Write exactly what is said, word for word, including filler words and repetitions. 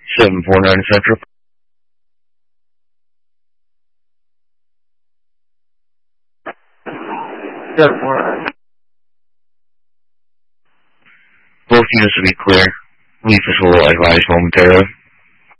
seven four nine Central. seven four nine. Both units will be clear. Leave us will advise momentarily.